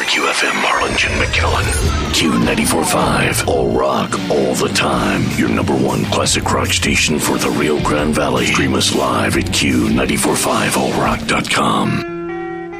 QFM Harlingen, McAllen. Q94.5, all rock, all the time. Your number one classic rock station for the Rio Grande Valley. Stream us live at Q945allrock.com.